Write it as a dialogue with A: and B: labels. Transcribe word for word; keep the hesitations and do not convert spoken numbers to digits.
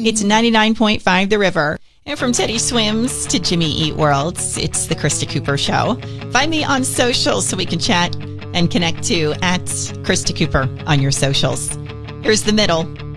A: It's ninety-nine point five The River. And from Teddy Swims to Jimmy Eat Worlds, it's the Krista Cooper Show. Find me on socials so we can chat and connect to at Krista Cooper on your socials. Here's The Middle